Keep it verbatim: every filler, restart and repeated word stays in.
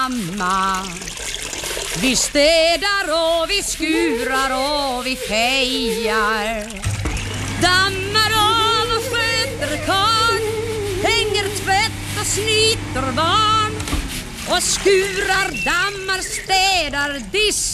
Mamma, vi städar och vi skurar och vi fejar, dammar av och sköter karl, hänger tvätt och snyter barn och skurar, dammar, städar, disk